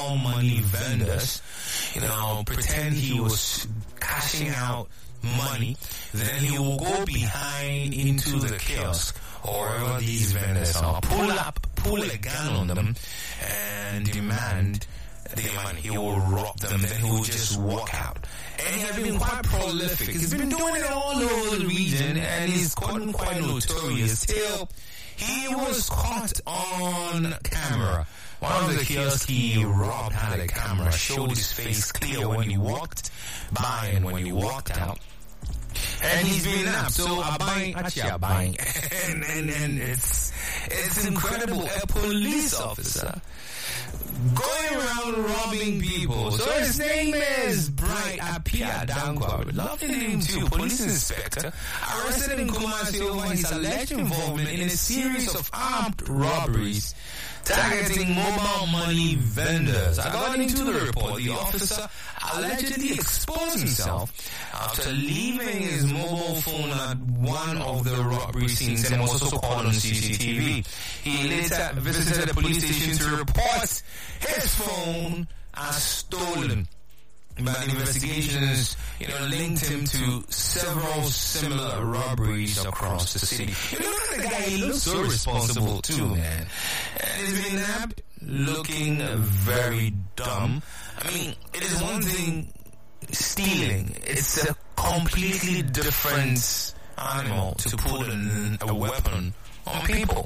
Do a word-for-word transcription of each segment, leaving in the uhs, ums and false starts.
mobile money vendors, you know, pretend he was cashing out money. Then he will go behind into the kiosk or wherever these vendors are, pull up, pull a gun on them, and demand their money. He will rob them, then he will just walk out. And he has been quite prolific. He's been doing it all over the region, and he's gotten quite notorious till he was caught on camera. One of the kiosks he robbed had a camera, showed his face clear when he walked by and when he walked out. And he's been nabbed. So Abang, actually Abang, and, and, and it's, it's incredible. A police officer going around robbing people. So his name is Bright Apia Dankwa. Lovely name too. Police inspector arrested in Kumasi over his alleged involvement in a series of armed robberies targeting mobile money vendors. According to the report, the officer allegedly exposed himself after leaving his mobile phone at one of the robbery scenes and was also caught on C C T V. He later visited the police station to report his phone as stolen. But investigations, you know, linked him to several similar robberies across the city. You look at the guy, he looks so responsible too, man. And he's been nabbed looking very dumb. I mean, it is one thing stealing. It's a completely different animal to put an, a weapon on people.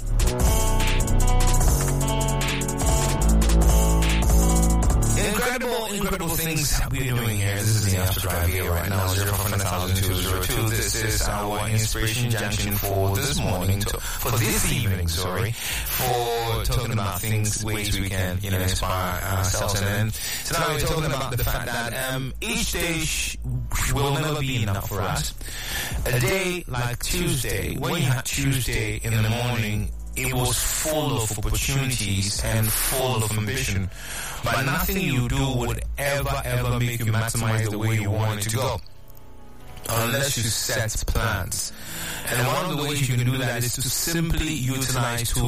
Incredible, incredible things we're doing here. This is the After Drive here right now, zero four hundred thousand two zero two. This is our inspiration junction for this morning, to, for this evening, sorry, for talking about things, ways we can, you know, inspire ourselves. And then tonight we're talking about the fact that um, each day sh- will never be enough for us. A day like Tuesday, when you had Tuesday in the morning, it was full of opportunities and full of ambition. But nothing you do would ever, ever make you maximize the way you want it to go, unless you set plans. And one of the ways you can do that is to simply utilize tools